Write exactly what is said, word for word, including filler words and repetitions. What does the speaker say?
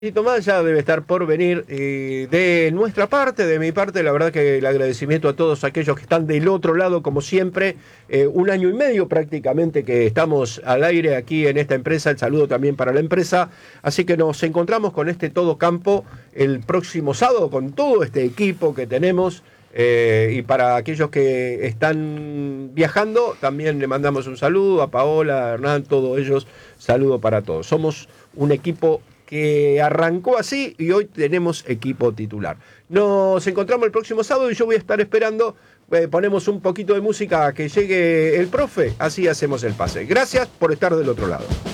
Y Tomás ya debe estar por venir. Eh, de nuestra parte, de mi parte, la verdad que el agradecimiento a todos aquellos que están del otro lado, como siempre. Eh, un año y medio prácticamente que estamos al aire aquí en esta empresa. El saludo también para la empresa. Así que nos encontramos con este Todo Campo el próximo sábado con todo este equipo que tenemos. Eh, y para aquellos que están viajando, también le mandamos un saludo a Paola, a Hernán, todos ellos. Saludo para todos. Somos un equipo que arrancó así y hoy tenemos equipo titular. Nos encontramos el próximo sábado y yo voy a estar esperando, eh, ponemos un poquito de música a que llegue el profe, así hacemos el pase. Gracias por estar del otro lado.